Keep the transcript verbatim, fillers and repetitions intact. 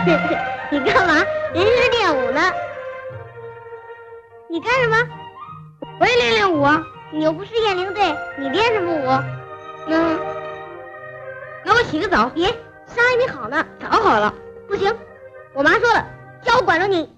你干嘛？人家练舞呢。你干什么？ 我也练练舞啊。 你又不是雁翎队，你练什么舞？ 那那我洗个澡。 别，伤还没好呢。 澡好了。 不行，我妈说了，教管着你。